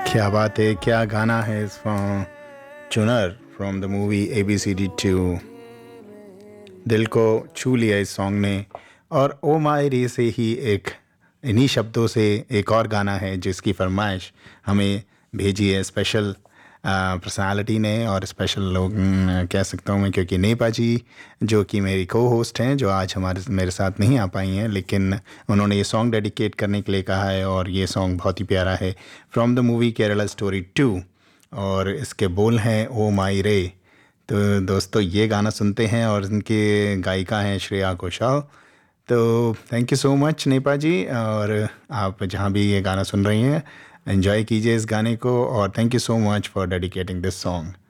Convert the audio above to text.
क्या बात है, क्या गाना है इस चुनर फ्रॉम द मूवी ABCD 2। दिल को छू लिया इस सॉन्ग ने। और ओ माय रे से ही एक इन्हीं शब्दों से एक और गाना है जिसकी फरमाइश हमें भेजी है स्पेशल पर्सनालिटी ने और स्पेशल लोग कह सकता हूँ मैं, क्योंकि नेपा जी जो कि मेरी को होस्ट हैं, जो आज मेरे साथ नहीं आ पाई हैं, लेकिन उन्होंने ये सॉन्ग डेडिकेट करने के लिए कहा है और ये सॉन्ग बहुत ही प्यारा है from the movie Kerala story 2। और इसके बोल हैं ओ माई रे। तो दोस्तों ये गाना सुनते हैं और इनके गायिका हैं श्रेया घोषाल। तो thank you so much Nipah जी, और आप जहाँ भी ये गाना सुन रही हैं एंजॉय कीजिए इस गाने को, और thank you so much for dedicating this song.